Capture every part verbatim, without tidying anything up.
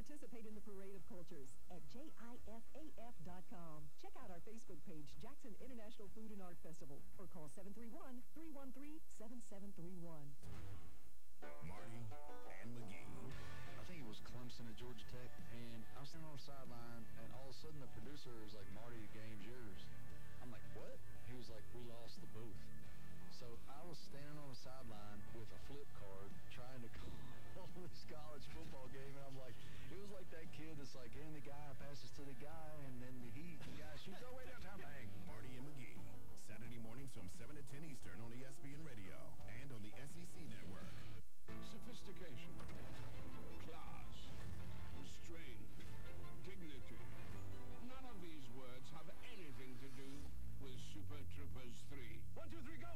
Participate in the Parade of Cultures at J I F A F dot com. Check out our Facebook page, Jackson International Food and Art Festival, or call seven three one, three one three, seven seven three one. Marty and McGee. I think it was Clemson at Georgia Tech, and I was standing on the sideline, and all of a sudden the producer was like, Marty, the game's yours. I'm like, what? He was like, we lost the booth. So I was standing on the sideline with a flip card trying to call this college football game, and I'm like, it was like that kid that's like, and the guy passes to the guy, and then the he, the guy shoots all the way downtown. Bang. Marty and McGee. Saturday mornings from seven to ten Eastern on E S P N Radio and on the S E C Network. Sophistication, class, strength, dignity. None of these words have anything to do with Super Troopers three. One, two, three, go!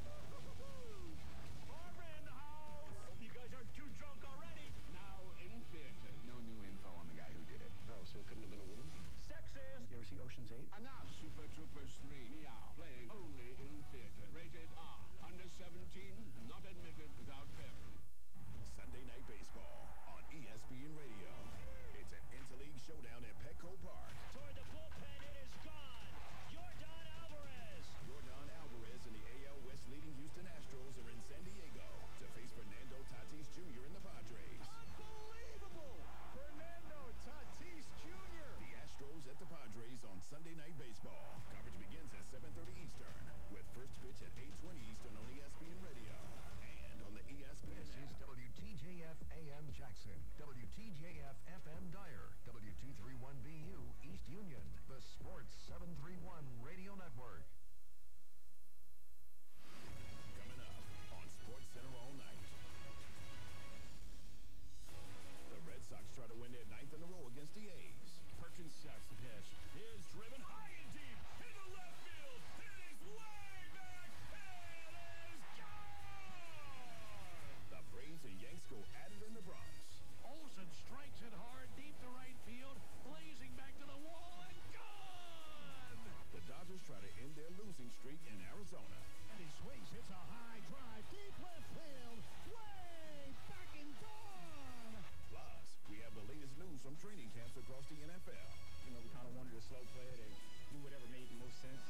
Barbara in the house! Hope you guys aren't too drunk already. Now in theaters. No new info on the guy who did it. Oh, so it couldn't have been a woman? Sexist! You ever see Ocean's eight? And now Super Troopers three, Meow, playing only in theaters. Rated R. Under seventeen, not admitted without parents. Sunday Night Baseball on E S P N Radio. It's an interleague showdown at Petco Park. Toward the bullpen, it is gone. Yordan Alvarez. Yordan Alvarez and the A L West leading Houston Astros are in San Diego to face Fernando Tatis Junior and the Padres. Unbelievable! Fernando Tatis Junior The Astros at the Padres on Sunday Night Baseball. Coverage begins at seven thirty Eastern with first pitch at eight twenty Eastern on E S P N Radio and on the E S P N This is app. W T J F A M Jackson, W T J F F M Dyer, W two thirty-one B U East Union, the Sports seven thirty-one Radio Network. Coming up on Sports Center all night. The Red Sox try to win their ninth in a row against the A's. Perkins sets the pitch. Is driven high and deep into left field. It is way back. It is gone! The Braves and Yanks go at it in the Bronx. Olsen strikes it hard deep to right field, blazing back to the wall and gone! The Dodgers try to end their losing streak in Arizona. And he swings, hits a high drive, deep left field, way back and gone! Plus, we have the latest news from training camps across the N F L. You know, we kind of wanted to slow play it and do whatever made the most sense.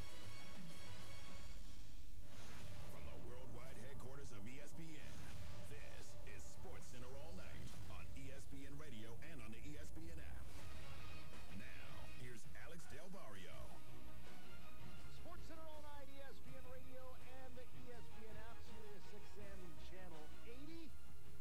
From the worldwide headquarters of E S P N, this is Sports Center all night on E S P N Radio and on the E S P N app. Now, here's Alex Del Barrio. Sports Center all night, E S P N Radio and the E S P N app, Sirius X M Channel eighty.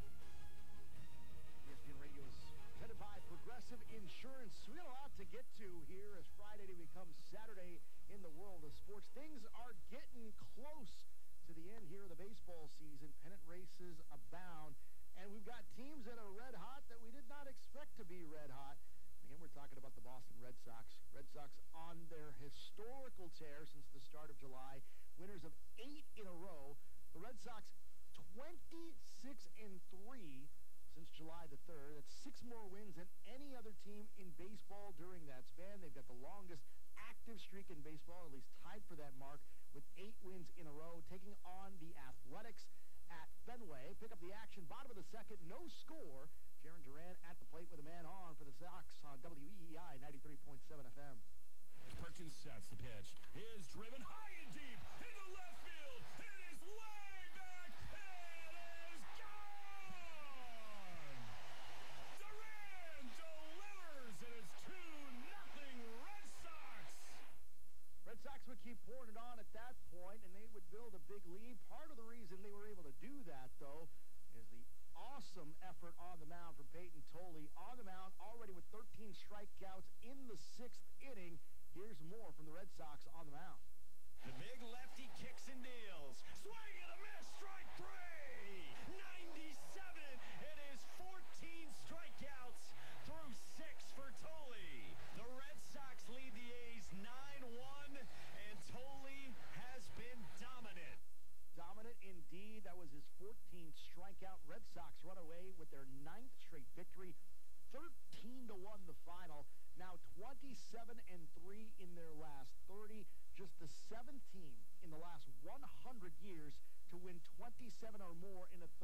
E S P N Radio is presented by Progressive Insurance. We got a lot to get to here as Friday becomes Saturday in the world of sports. Things are getting close to the end here of the baseball season. Pennant races abound, and we've got teams that are red hot that we did not expect to be red hot. Again, we're talking about the Boston Red Sox. Red Sox on their historical tear since the start of July. Winners of eight in a row. The Red Sox twenty-six and three since July the third. That's six more wins than any other team in baseball during that span. They've got the longest active streak in baseball, at least tied for that mark, with eight wins in a row, taking on the Athletics at Fenway. Pick up the action, bottom of the second, no score. Jaron Duran at the plate with a man on for the Sox on W E E I ninety-three point seven F M. Perkins sets the pitch. Is driven high and deep into left field. It is way back. It is gone! Duran delivers. It is two nothing Red Sox. Red Sox would keep pouring it on at that point, and they would build a big lead. Part of the reason they were able to do that, though, is the awesome effort on the mound from Peyton Tolley. On the mound, already with thirteen strikeouts in the sixth inning. Here's more from the Red Sox on the mound. The big lefty kicks and deals. Swing and a miss. Strike three. ninety-seven. It is fourteen strikeouts through six for Tolley. The Red Sox lead the A's nine one, and Tolley has been dominant. Dominant indeed. That was his fourteenth strikeout. Red Sox run away with their ninth straight victory. thirteen to one the final. Now twenty-seven and three in their last thirty. Just the seventh team in the last one hundred years to win twenty-seven or more in a